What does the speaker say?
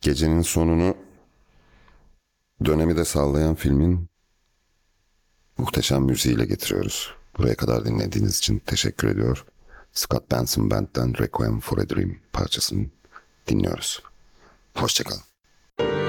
Gecenin sonunu dönemi de sallayan filmin muhteşem müziğiyle getiriyoruz. Buraya kadar dinlediğiniz için teşekkür ediyor. Scott Benson Band'den Requiem for a Dream parçasını dinliyoruz. Hoşçakalın.